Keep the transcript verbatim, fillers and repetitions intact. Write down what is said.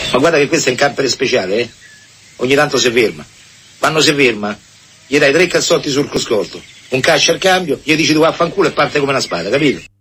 Ma guarda che questo è un camper speciale, eh? Ogni tanto si ferma. Quando si ferma, gli dai tre cazzotti sul cruscotto, un cascio al cambio, gli dici tu vaffanculo e parte come una spada, capito?